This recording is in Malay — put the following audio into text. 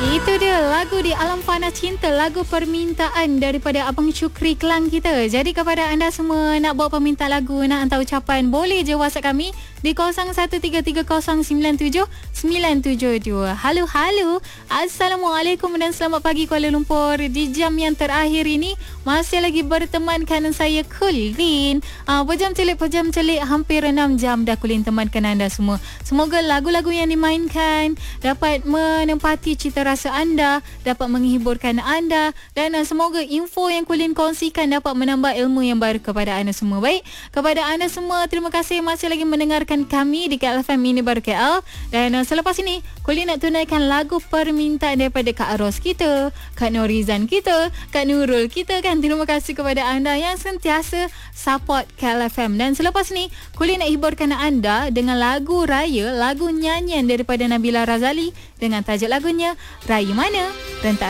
Itu dia lagu di Alam Fana Cinta, lagu permintaan daripada Abang Syukri Kelang kita. Jadi kepada anda semua nak buat permintaan lagu, nak hantar ucapan, boleh je WhatsApp kami di 0133097972. Halo. Assalamualaikum dan selamat pagi Kuala Lumpur. Di jam yang terakhir ini masih lagi bertemankan saya Kulin. Pejam celik hampir 6 jam dah Kulin temankan anda semua. Semoga lagu-lagu yang dimainkan dapat menempati cita rasa anda, dapat menghiburkan anda, dan semoga info yang Kulin kongsikan dapat menambah ilmu yang baru kepada anda semua. Baik, kepada anda semua terima kasih masih lagi mendengarkan kami di KLFM Mini Baru KL. Dan selepas ini Kulin nak tunaikan lagu permintaan daripada Kak Ros kita, Kak Norizan kita, Kak Nurul kita kan. Terima kasih kepada anda yang sentiasa support KLFM. Dan selepas ini Kulin nak hiburkan anda dengan lagu raya, lagu nyanyian daripada Nabila Razali dengan tajuk lagunya Raya Mana. Rentak